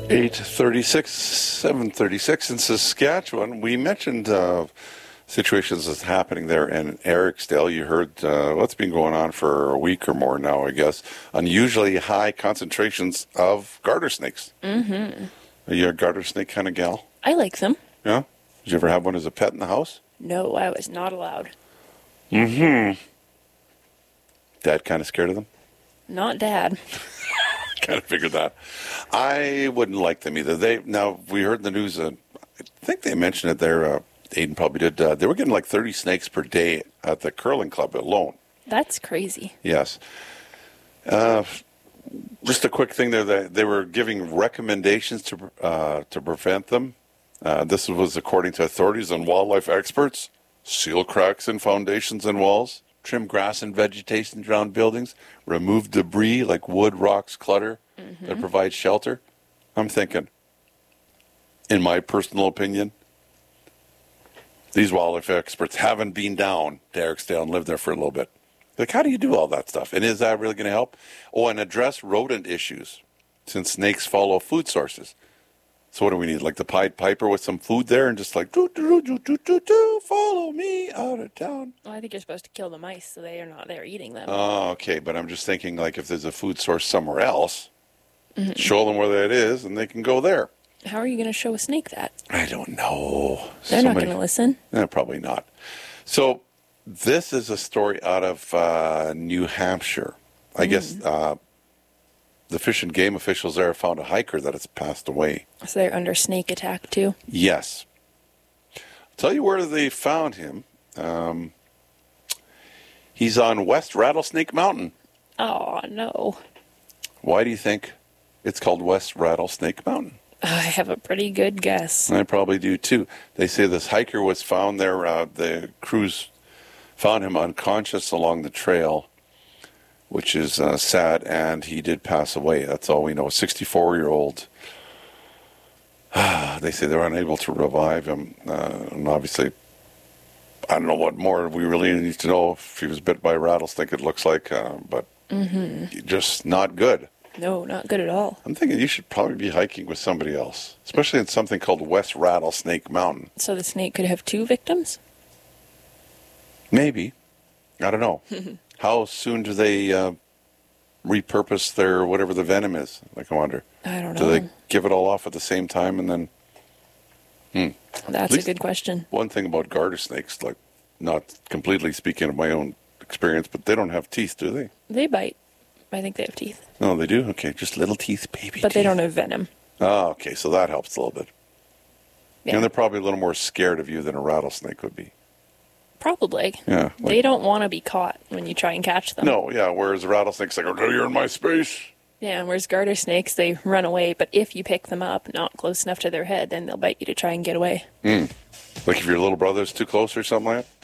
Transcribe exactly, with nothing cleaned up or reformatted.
eight thirty-six, seven thirty-six in Saskatchewan. We mentioned uh, situations that's happening there in Ericsdale. You heard uh, what's been going on for a week or more now, I guess. Unusually high concentrations of garter snakes. Mm-hmm. Are you a garter snake kind of gal? I like them. Yeah? Did you ever have one as a pet in the house? No, I was not allowed. Mm-hmm. Dad kind of scared of them? Not Dad. Kind of figured that. I wouldn't like them either. They now we heard in the news. Uh, I think they mentioned it there. Uh, Aiden probably did. Uh, they were getting like thirty snakes per day at the curling club alone. That's crazy. Yes. Uh, just a quick thing there. They, they were giving recommendations to uh, to prevent them. Uh, this was according to authorities and wildlife experts. Seal cracks in foundations and walls. Trim grass and vegetation around buildings, remove debris like wood, rocks, clutter mm-hmm. that provides shelter. I'm thinking, in my personal opinion, these wildlife experts haven't been down to Ericsdale and lived there for a little bit. Like, how do you do all that stuff? And is that really going to help? Oh, and address rodent issues, since snakes follow food sources. So what do we need? Like the Pied Piper with some food there and just like, doo, doo, doo, doo, doo, doo, follow me out of town. Well, I think you're supposed to kill the mice so they are not there eating them. Oh, okay. But I'm just thinking like if there's a food source somewhere else, mm-hmm. show them where that is and they can go there. How are you going to show a snake that? I don't know. They're Somebody, not going to listen. No, probably not. So this is a story out of uh, New Hampshire. I mm. guess uh, the Fish and Game officials there found a hiker that has passed away. So they're under snake attack too? Yes. I'll tell you where they found him. Um, he's on West Rattlesnake Mountain. Oh, no. Why do you think it's called West Rattlesnake Mountain? I have a pretty good guess. I probably do too. They say this hiker was found there. Uh, the crews found him unconscious along the trail, which is uh, sad, and he did pass away. That's all we know. A sixty-four-year-old. They say they're unable to revive him. Uh, and obviously, I don't know what more we really need to know. If he was bit by a rattlesnake, it looks like, uh, but mm-hmm. just not good. No, not good at all. I'm thinking you should probably be hiking with somebody else, especially in something called West Rattlesnake Mountain. So the snake could have two victims? Maybe. I don't know. How soon do they uh, repurpose their whatever the venom is? Like, I wonder. I don't know. Do they give it all off at the same time and then? Hmm. That's a good question. One thing about garter snakes, like, not completely speaking of my own experience, but they don't have teeth, do they? They bite. I think they have teeth. No, they do? Okay, just little teeth, baby But teeth. they don't have venom. Oh, okay, so that helps a little bit. Yeah. And they're probably a little more scared of you than a rattlesnake would be. Probably. Yeah. Like, they don't want to be caught when you try and catch them. No, yeah, whereas a rattlesnake's like, oh, you're in my space. Yeah, whereas garter snakes, they run away, but if you pick them up not close enough to their head, then they'll bite you to try and get away. Mm. Like if your little brother's too close or something like that?